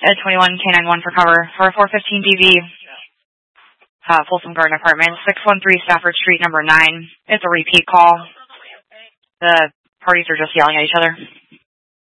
Ed 21, K91 for cover for 415 DV, Folsom Garden Apartment, 613 Stafford Street, number 9. It's a repeat call. The parties are just yelling at each other.